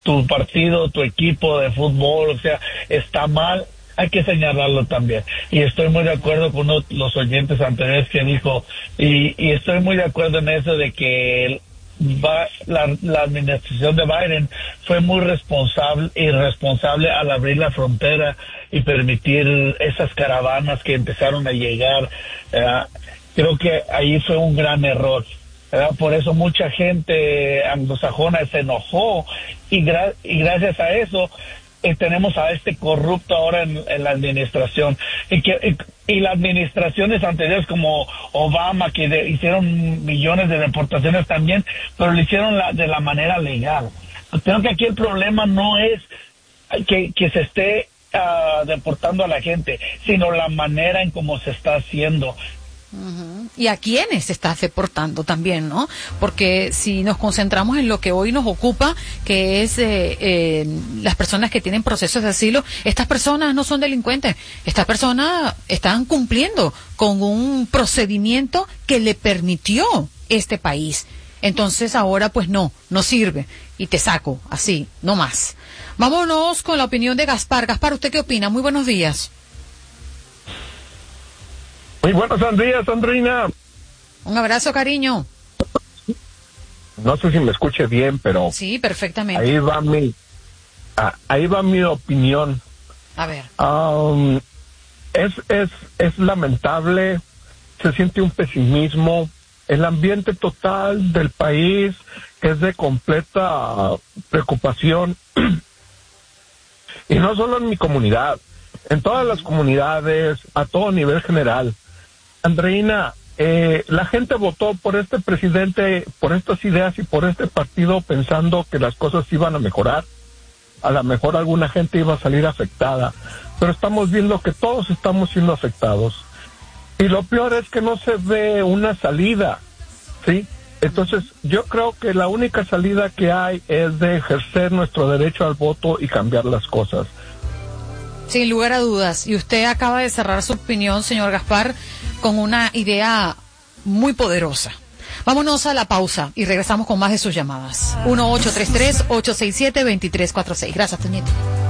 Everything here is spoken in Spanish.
tu partido, tu equipo de fútbol, o sea, está mal, hay que señalarlo también. Y estoy muy de acuerdo con los oyentes anteriores que dijo, y estoy muy de acuerdo en eso de que la administración de Biden fue muy irresponsable al abrir la frontera y permitir esas caravanas que empezaron a llegar. Creo que ahí fue un gran error. Por eso mucha gente anglosajona se enojó y gracias a eso tenemos a este corrupto ahora en la administración y las administraciones anteriores como Obama que hicieron millones de deportaciones también, pero lo hicieron de la manera legal. Creo que aquí el problema no es que se esté deportando a la gente, sino la manera en cómo se está haciendo. Uh-huh. Y a quiénes se está deportando también, ¿no? Porque si nos concentramos en lo que hoy nos ocupa, que es las personas que tienen procesos de asilo, estas personas no son delincuentes, estas personas están cumpliendo con un procedimiento que le permitió este país. Entonces ahora pues no sirve y te saco así, no más. Vámonos con la opinión de Gaspar. Gaspar, ¿usted qué opina? Muy buenos días. Muy buenos días, Andreina. Un abrazo, cariño. No sé si me escuche bien, pero... Sí, perfectamente. Ahí va mi opinión. A ver. Es lamentable, se siente un pesimismo. El ambiente total del país es de completa preocupación. Y no solo en mi comunidad, en todas las comunidades, a todo nivel general. Andreina, la gente votó por este presidente, por estas ideas y por este partido pensando que las cosas iban a mejorar. A lo mejor alguna gente iba a salir afectada, pero estamos viendo que todos estamos siendo afectados. Y lo peor es que no se ve una salida, ¿sí? Entonces, yo creo que la única salida que hay es de ejercer nuestro derecho al voto y cambiar las cosas. Sin lugar a dudas. Y usted acaba de cerrar su opinión, señor Gaspar, con una idea muy poderosa. Vámonos a la pausa y regresamos con más de sus llamadas. 1833-867-2346. Gracias, Toñito.